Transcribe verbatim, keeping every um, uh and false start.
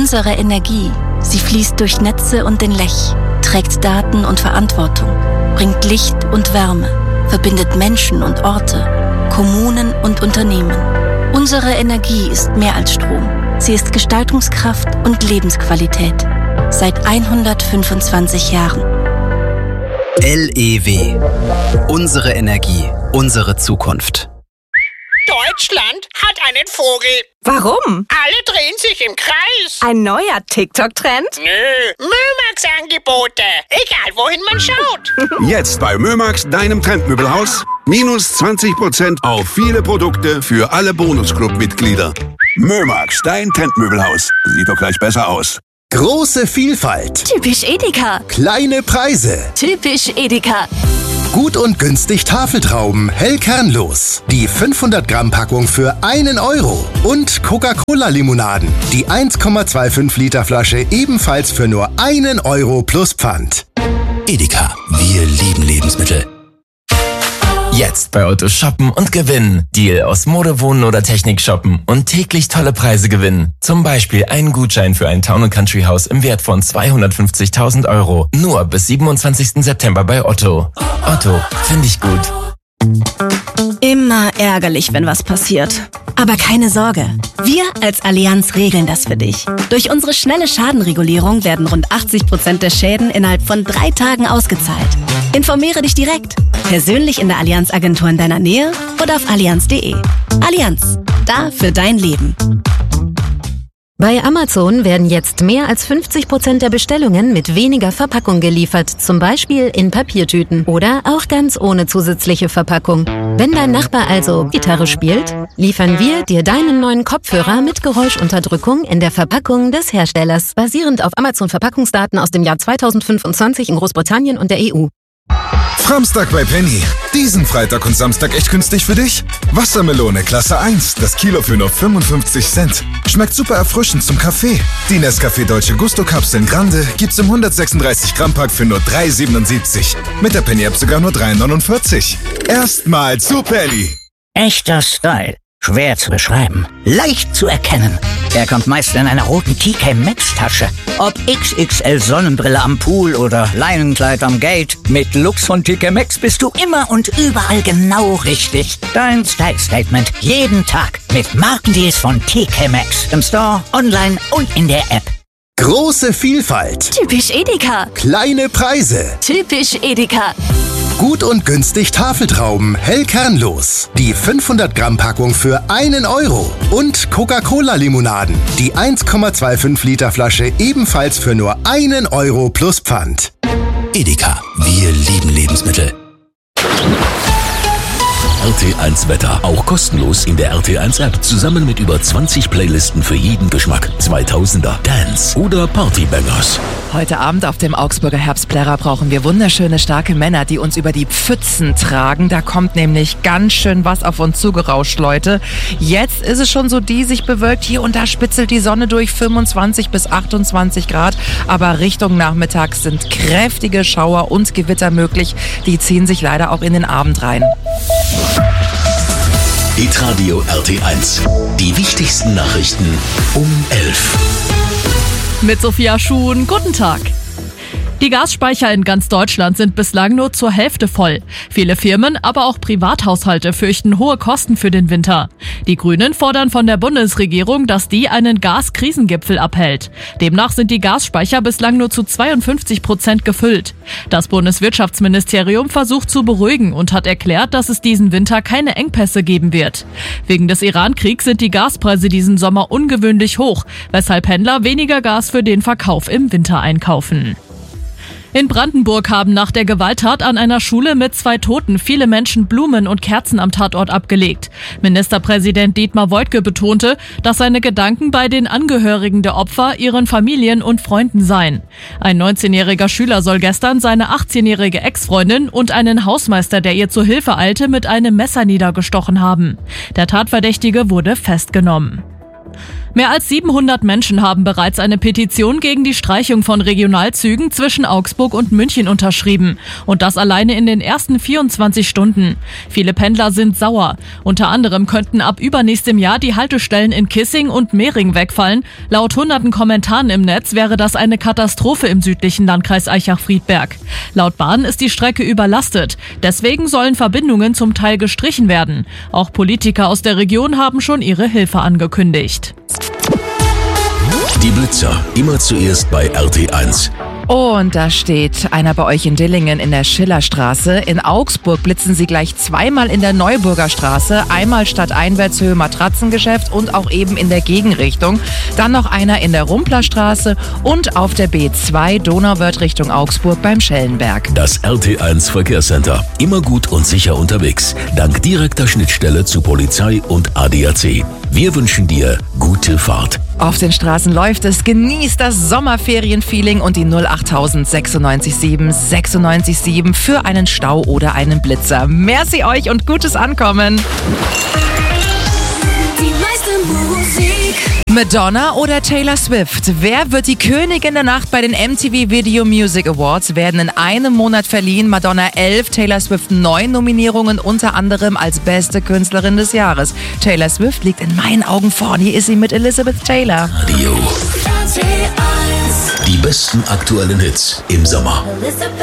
Unsere Energie, sie fließt durch Netze und den Lech, trägt Daten und Verantwortung, bringt Licht und Wärme, verbindet Menschen und Orte, Kommunen und Unternehmen. Unsere Energie ist mehr als Strom. Sie ist Gestaltungskraft und Lebensqualität. Seit hundertfünfundzwanzig Jahren. L E W. Unsere Energie, unsere Zukunft. Deutschland hat einen Vogel. Warum? Alle drehen sich im Kreis. Ein neuer TikTok-Trend? Nö, Mömax-Angebote. Egal, wohin man schaut. Jetzt bei Mömax, deinem Trendmöbelhaus. Minus zwanzig Prozent auf viele Produkte für alle Bonusclub-Mitglieder. Mömax, dein Trendmöbelhaus. Sieht doch gleich besser aus. Große Vielfalt. Typisch Edeka. Kleine Preise. Typisch Edeka. Gut und günstig Tafeltrauben, hell kernlos. Die fünfhundert Gramm Packung für einen Euro. Und Coca-Cola-Limonaden. Die eins Komma fünfundzwanzig Liter Flasche ebenfalls für nur einen Euro plus Pfand. Edeka, wir lieben Lebensmittel. Jetzt bei Otto shoppen und gewinnen. Deal aus Mode, Wohnen oder Technik shoppen und täglich tolle Preise gewinnen. Zum Beispiel einen Gutschein für ein Town and Country Haus im Wert von zweihundertfünfzigtausend Euro. Nur bis siebenundzwanzigsten September bei Otto. Otto, finde ich gut. Immer ärgerlich, wenn was passiert. Aber keine Sorge, wir als Allianz regeln das für dich. Durch unsere schnelle Schadenregulierung werden rund achtzig Prozent der Schäden innerhalb von drei Tagen ausgezahlt. Informiere dich direkt, persönlich in der Allianz-Agentur in deiner Nähe oder auf allianz punkt de. Allianz, da für dein Leben. Bei Amazon werden jetzt mehr als fünfzig Prozent der Bestellungen mit weniger Verpackung geliefert, zum Beispiel in Papiertüten oder auch ganz ohne zusätzliche Verpackung. Wenn dein Nachbar also Gitarre spielt, liefern wir dir deinen neuen Kopfhörer mit Geräuschunterdrückung in der Verpackung des Herstellers, basierend auf Amazon-Verpackungsdaten aus dem Jahr zweitausendfünfundzwanzig in Großbritannien und der E U. Framstag bei Penny. Diesen Freitag und Samstag echt günstig für dich? Wassermelone Klasse eins, das Kilo für nur fünfundfünfzig Cent. Schmeckt super erfrischend zum Kaffee. Die Nescafé Dolce Gusto Kapseln Grande gibt's im hundertsechsunddreißig Gramm Pack für nur drei siebenundsiebzig. Mit der Penny App sogar nur drei neunundvierzig. Erstmal zu Penny. Echter Style. Schwer zu beschreiben. Leicht zu erkennen. Er kommt meist in einer roten T K Maxx Tasche. Ob X X L Sonnenbrille am Pool oder Leinenkleid am Gate. Mit Looks von T K Maxx bist du immer und überall genau richtig. Dein Style Statement jeden Tag mit Markendeals von T K Maxx. Im Store, online und in der App. Große Vielfalt. Typisch Edeka. Kleine Preise. Typisch Edeka. Gut und günstig Tafeltrauben, hell kernlos. Die fünfhundert Gramm Packung für einen Euro. Und Coca-Cola-Limonaden. Die eins Komma fünfundzwanzig Liter Flasche ebenfalls für nur einen Euro plus Pfand. Edeka, wir lieben Lebensmittel. R T eins Wetter, auch kostenlos in der R T eins App, zusammen mit über zwanzig Playlisten für jeden Geschmack. zweitausender, Dance oder Partybangers. Heute Abend auf dem Augsburger Herbstplärrer brauchen wir wunderschöne, starke Männer, die uns über die Pfützen tragen. Da kommt nämlich ganz schön was auf uns zugerauscht, Leute. Jetzt ist es schon so diesig bewölkt. Hier und da spitzelt die Sonne durch, fünfundzwanzig bis achtundzwanzig Grad. Aber Richtung Nachmittag sind kräftige Schauer und Gewitter möglich. Die ziehen sich leider auch in den Abend rein. Hitradio R T eins. Die wichtigsten Nachrichten um elf. Mit Sophia Schuhn, guten Tag. Die Gasspeicher in ganz Deutschland sind bislang nur zur Hälfte voll. Viele Firmen, aber auch Privathaushalte fürchten hohe Kosten für den Winter. Die Grünen fordern von der Bundesregierung, dass die einen Gaskrisengipfel abhält. Demnach sind die Gasspeicher bislang nur zu zweiundfünfzig Prozent gefüllt. Das Bundeswirtschaftsministerium versucht zu beruhigen und hat erklärt, dass es diesen Winter keine Engpässe geben wird. Wegen des Iran-Kriegs sind die Gaspreise diesen Sommer ungewöhnlich hoch, weshalb Händler weniger Gas für den Verkauf im Winter einkaufen. In Brandenburg haben nach der Gewalttat an einer Schule mit zwei Toten viele Menschen Blumen und Kerzen am Tatort abgelegt. Ministerpräsident Dietmar Woidke betonte, dass seine Gedanken bei den Angehörigen der Opfer, ihren Familien und Freunden seien. Ein neunzehnjähriger Schüler soll gestern seine achtzehnjährige Ex-Freundin und einen Hausmeister, der ihr zu Hilfe eilte, mit einem Messer niedergestochen haben. Der Tatverdächtige wurde festgenommen. Mehr als siebenhundert Menschen haben bereits eine Petition gegen die Streichung von Regionalzügen zwischen Augsburg und München unterschrieben. Und das alleine in den ersten vierundzwanzig Stunden. Viele Pendler sind sauer. Unter anderem könnten ab übernächstem Jahr die Haltestellen in Kissing und Mehring wegfallen. Laut hunderten Kommentaren im Netz wäre das eine Katastrophe im südlichen Landkreis Aichach-Friedberg. Laut Bahn ist die Strecke überlastet. Deswegen sollen Verbindungen zum Teil gestrichen werden. Auch Politiker aus der Region haben schon ihre Hilfe angekündigt. Die Blitzer, immer zuerst bei R T eins. Und da steht einer bei euch in Dillingen in der Schillerstraße. In Augsburg blitzen sie gleich zweimal in der Neuburger Straße. Einmal statt Einwärtshöhe Matratzengeschäft und auch eben in der Gegenrichtung. Dann noch einer in der Rumplerstraße und auf der B zwei Donauwörth Richtung Augsburg beim Schellenberg. Das R T eins Verkehrscenter. Immer gut und sicher unterwegs. Dank direkter Schnittstelle zu Polizei und A D A C. Wir wünschen dir gute Fahrt. Auf den Straßen läuft es. Genießt das Sommerferienfeeling und die null acht sechsundneunzig sieben sechsundneunzig sieben für einen Stau oder einen Blitzer. Merci euch und gutes Ankommen. Die meiste Musik. Madonna oder Taylor Swift? Wer wird die Königin der Nacht bei den M T V Video Music Awards? Werden in einem Monat verliehen. Madonna elf, Taylor Swift neun Nominierungen, unter anderem als beste Künstlerin des Jahres. Taylor Swift liegt in meinen Augen vorn. Hier ist sie mit Elizabeth Taylor. Radio. Die besten aktuellen Hits im Sommer. Elizabeth.